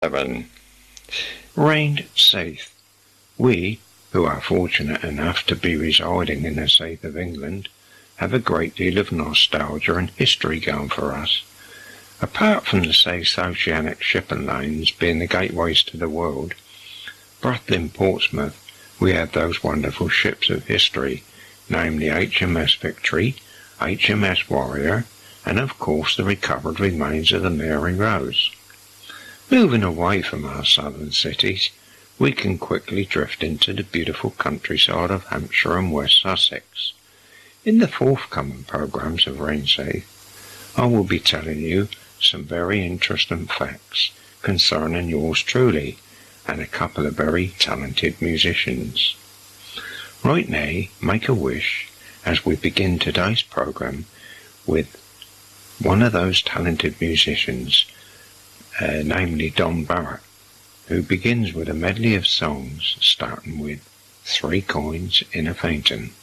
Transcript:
7. Reigned south. We, who are fortunate enough to be residing in the south of England, have a great deal of nostalgia and history going for us. Apart from the South Oceanic shipping lanes being the gateways to the world, Brooklyn, Portsmouth, we have those wonderful ships of history, namely HMS Victory, HMS Warrior, and of course the recovered remains of the Mary Rose. Moving away from our southern cities, we can quickly drift into the beautiful countryside of Hampshire and West Sussex. In the forthcoming programmes of Rain South, I will be telling you some very interesting facts concerning yours truly and a couple of very talented musicians. Right now, make a wish as we begin today's programme with one of those talented musicians, namely Don Barrett, who begins with a medley of songs starting with 3 Coins in a Fountain.